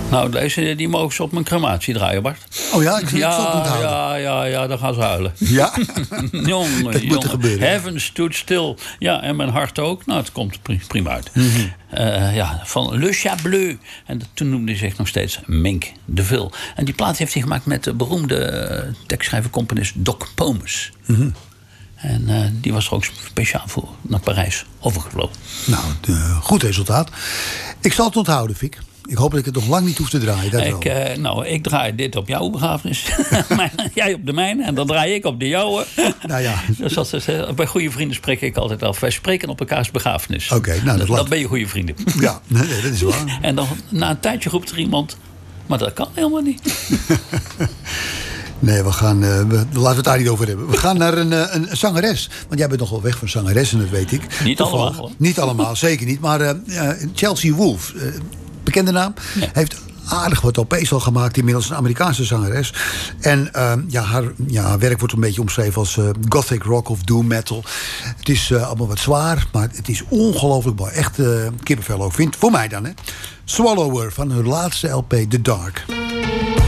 Nou, deze die mogen ze op mijn crematie draaien, Bart. Oh ja, ik zal het onthouden. Ja, dan gaan ze huilen. Ja, jongen, dat moet er gebeuren. Heaven stood still. Ja, en mijn hart ook. Nou, het komt prima uit. Van Le Chat Bleu. En toen noemde hij zich nog steeds Mink de Vil. En die plaat heeft hij gemaakt met de beroemde tekstschrijver-componist Doc Pomus. En die was er ook speciaal voor naar Parijs overgevlogen. Nou, goed resultaat. Ik zal het onthouden, Fik. Ik hoop dat ik het nog lang niet hoef te draaien. Ik draai dit op jouw begrafenis. Jij op de mijne. En dan draai ik op de jouwe. Nou ja. Bij goede vrienden spreek ik altijd af. Wij spreken op elkaars begrafenis. Oké, nou, dat ben je goede vrienden. Ja, nee, dat is waar. En dan na een tijdje roept er iemand... Maar dat kan helemaal niet. Nee, laten we het daar niet over hebben. We gaan naar een zangeres. Want jij bent nog wel weg van zangeressen, dat weet ik. Niet allemaal. Niet allemaal, zeker niet. Maar Chelsea Wolfe, bekende naam, heeft aardig wat LP's al gemaakt. Inmiddels een Amerikaanse zangeres. En haar werk wordt een beetje omschreven als gothic rock of doom metal. Het is allemaal wat zwaar, maar het is ongelooflijk mooi. Echt kippenvel ook, voor mij dan. Hè. Swallower van haar laatste LP, The Dark.